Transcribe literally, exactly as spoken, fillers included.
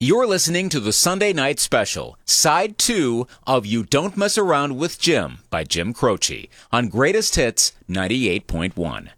You're listening to the Sunday Night Special, Side two of You Don't Mess Around with Jim by Jim Croce on Greatest Hits ninety-eight point one.